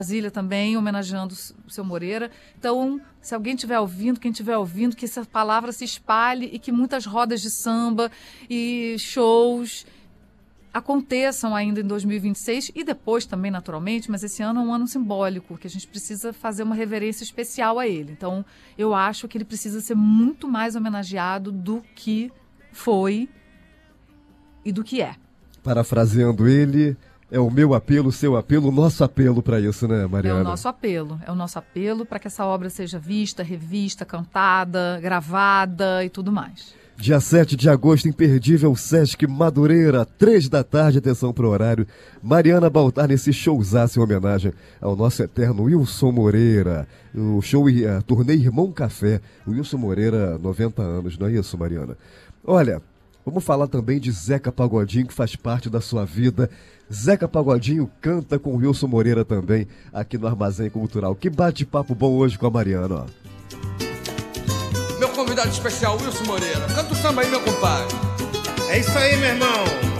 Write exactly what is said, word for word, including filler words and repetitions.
Brasília também, homenageando o seu Moreira. Então, se alguém estiver ouvindo, quem estiver ouvindo, que essa palavra se espalhe e que muitas rodas de samba e shows aconteçam ainda em dois mil e vinte e seis e depois também, naturalmente, mas esse ano é um ano simbólico, que a gente precisa fazer uma reverência especial a ele. Então, eu acho que ele precisa ser muito mais homenageado do que foi e do que é. Parafraseando ele... É o meu apelo, o seu apelo, o nosso apelo para isso, né, Mariana? É o nosso apelo. É o nosso apelo para que essa obra seja vista, revista, cantada, gravada e tudo mais. Dia sete de agosto, imperdível, Sesc Madureira, três da tarde, atenção pro horário. Mariana Baltar nesse showzaço em homenagem ao nosso eterno Wilson Moreira. O show, a turnê Irmão Café. O Wilson Moreira, noventa anos, não é isso, Mariana? Olha, vamos falar também de Zeca Pagodinho, que faz parte da sua vida. Zeca Pagodinho canta com Wilson Moreira também, aqui no Armazém Cultural. Que bate-papo bom hoje com a Mariana, ó. Meu convidado especial, Wilson Moreira. Canta o samba aí, meu compadre. É isso aí, meu irmão.